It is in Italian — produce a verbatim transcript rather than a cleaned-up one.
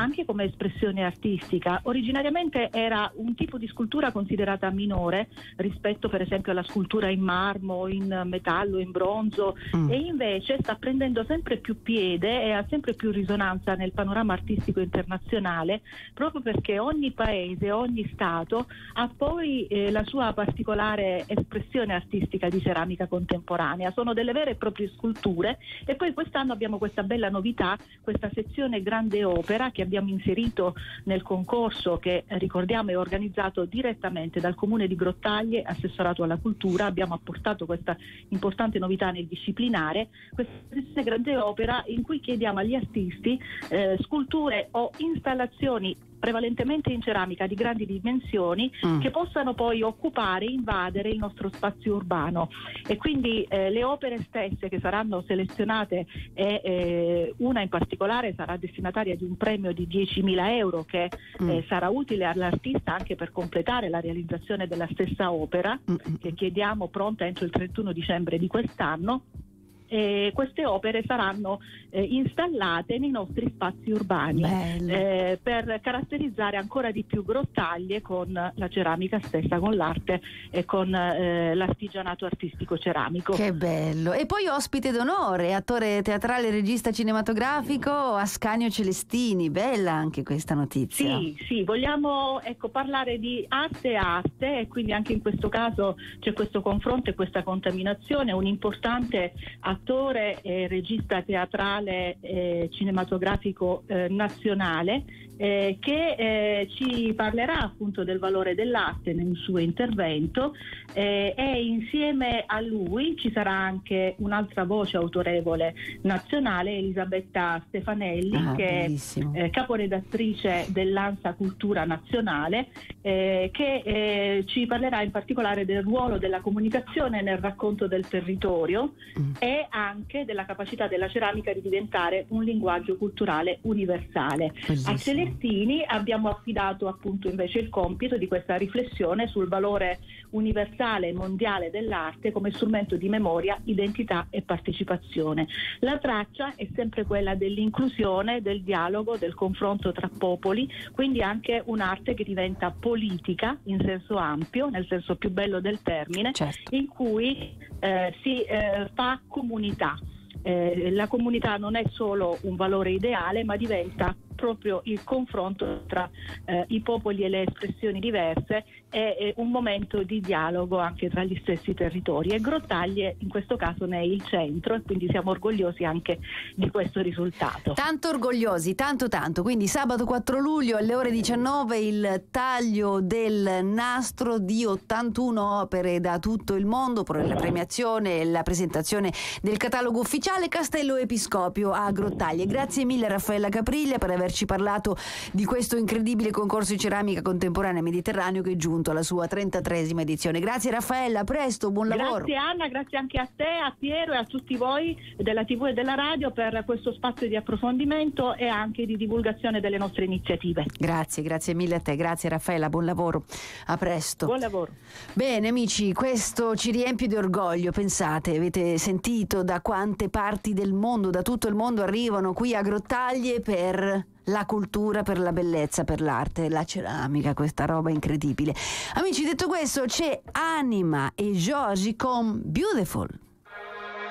anche come espressione artistica. Originariamente era un tipo di scultura considerata minore rispetto per esempio alla scultura in marmo, in metallo, in bronzo, mm. e invece sta prendendo sempre più piede e ha sempre più risonanza nel panorama artistico internazionale, proprio perché ogni paese, ogni stato ha poi eh, la sua particolare espressione artistica di ceramica contemporanea. Sono delle vere e proprie sculture, e poi quest'anno abbiamo questa bella novità, questa sezione grande opera che abbiamo inserito nel concorso che eh, ricordiamo è organizzato direttamente dal Comune di Grottaglie, assessorato alla cultura. Abbiamo apportato questa importante novità nel disciplinare, questa sezione grande opera in cui chiediamo agli artisti eh, sculture o installazioni prevalentemente in ceramica di grandi dimensioni mm. che possano poi occupare, invadere il nostro spazio urbano, e quindi eh, le opere stesse che saranno selezionate, e eh, una in particolare sarà destinataria di un premio di diecimila euro che mm. eh, sarà utile all'artista anche per completare la realizzazione della stessa opera mm. che chiediamo pronta entro il trentuno dicembre di quest'anno. E queste opere saranno eh, installate nei nostri spazi urbani eh, per caratterizzare ancora di più Grottaglie con la ceramica stessa, con l'arte e con eh, l'artigianato artistico ceramico. Che bello! E poi ospite d'onore, attore teatrale, regista cinematografico Ascanio Celestini. Bella anche questa notizia. Sì, sì, vogliamo ecco parlare di arte e arte, e quindi anche in questo caso c'è questo confronto e questa contaminazione. Un importante attore e regista teatrale e cinematografico eh, nazionale eh, che eh, ci parlerà appunto del valore dell'arte nel suo intervento, eh, e insieme a lui ci sarà anche un'altra voce autorevole nazionale, Elisabetta Stefanelli, ah, che bellissimo. è eh, caporedattrice dell'Ansa Cultura Nazionale, eh, che eh, ci parlerà in particolare del ruolo della comunicazione nel racconto del territorio mm. e anche della capacità della ceramica di diventare un linguaggio culturale universale. Bellissimo. A Celestini abbiamo affidato appunto invece il compito di questa riflessione sul valore universale e mondiale dell'arte come strumento di memoria, identità e partecipazione. La traccia è sempre quella dell'inclusione, del dialogo, del confronto tra popoli, quindi anche un'arte che diventa politica in senso ampio, nel senso più bello del termine, certo. in cui eh, si eh, fa comunità. Eh, la comunità non è solo un valore ideale, ma diventa proprio il confronto tra eh, i popoli e le espressioni diverse, è, è un momento di dialogo anche tra gli stessi territori, e Grottaglie in questo caso ne è il centro, e quindi siamo orgogliosi anche di questo risultato. Tanto orgogliosi, tanto tanto. Quindi sabato quattro luglio alle ore diciannove il taglio del nastro di ottantuno opere da tutto il mondo per la premiazione e la presentazione del catalogo ufficiale Castello Episcopio a Grottaglie. Grazie mille Raffaella Capriglia per averci parlato di questo incredibile concorso di ceramica contemporanea mediterraneo che è giunto alla sua trentatreesima edizione. Grazie Raffaella, a presto, buon lavoro. Grazie Anna, grazie anche a te, a Piero e a tutti voi della tivù e della radio per questo spazio di approfondimento e anche di divulgazione delle nostre iniziative. Grazie, grazie mille a te, grazie Raffaella, buon lavoro, a presto. Buon lavoro. Bene amici, questo ci riempie di orgoglio. Pensate, avete sentito da quante parti del mondo, da tutto il mondo arrivano qui a Grottaglie per la cultura, per la bellezza, per l'arte, la ceramica, questa roba incredibile. Amici, detto questo, c'è Anima e Joji con Beautiful.